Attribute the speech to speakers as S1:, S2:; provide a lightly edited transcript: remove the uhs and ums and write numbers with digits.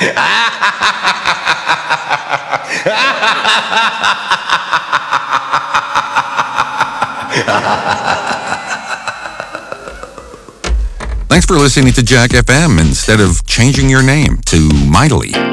S1: Thanks for listening to Jack FM instead of changing your name to Mightily.